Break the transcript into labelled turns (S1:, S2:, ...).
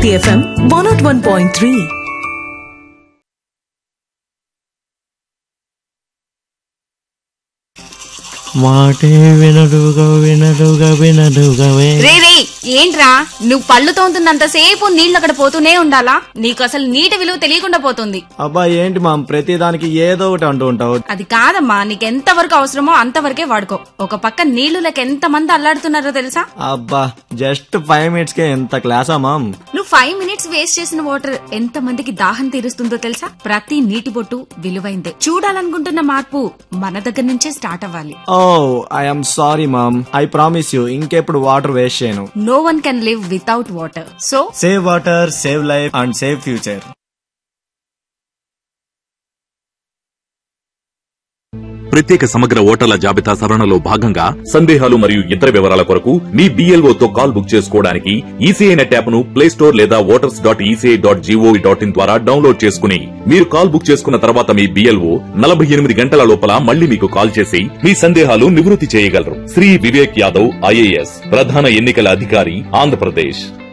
S1: Hit FM 101.3.
S2: మాటే వినడుగా వినడుగా వినడుగవే.
S3: రే ఏంట్రా నువ్వు పళ్ళు తోముతున్నంతసేపు నీళ్ళు అక్కడ పోతూనే ఉండాలా? నీకు అసలు నీటి విలువ తెలియకుండా పోతుంది.
S2: అబ్బా ఏంటి మామ్ ప్రతిదానికి ఏదో ఒకటి అంటూ ఉంటావు.
S3: అది కాదమ్మా, నీకెంత వరకు అవసరమో అంతవరకే వాడుకో. ఒక పక్క నీళ్లు లేక ఎంత మంది అల్లాడుతున్నారో తెలుసా?
S2: అబ్బా జస్ట్ 5 minutes కే ఎంత క్లాసా మామ్.
S3: నువ్వు 5 minutes వేస్ట్ చేసిన వాటర్ ఎంత మందికి దాహం తీరుస్తుందో తెలుసా? ప్రతి నీటి బొట్టు విలువైందే. చూడాలనుకుంటున్న మార్పు మన దగ్గర నుంచే స్టార్ట్ అవ్వాలి.
S2: ఓ I'm sorry ma'am, I promise you ఇంకెప్పుడు వాటర్ వేస్ట్ చేయను.
S3: No one can live without water. So,
S2: save water, save life and save future.
S4: ప్రత్యేక సమగ్ర ఓటర్ల జాబితా సవరణలో భాగంగా సందేహాలు మరియు ఇతర వివరాల కొరకు మీ BLOతో కాల్ బుక్ చేసుకోవడానికి ఈసీఐ నెట్ యాప్ ను ప్లే స్టోర్ లేదా voters.eci.gov.in ద్వారా డౌన్లోడ్ చేసుకుని మీరు కాల్ బుక్ చేసుకున్న తర్వాత మీ BLO 48 గంటల లోపల మళ్లీ మీకు కాల్ చేసి మీ సందేహాలు నివృత్తి చేయగలరు. శ్రీ వివేక్ యాదవ్ IAS, ప్రధాన ఎన్నికల అధికారి, ఆంధ్రప్రదేశ్.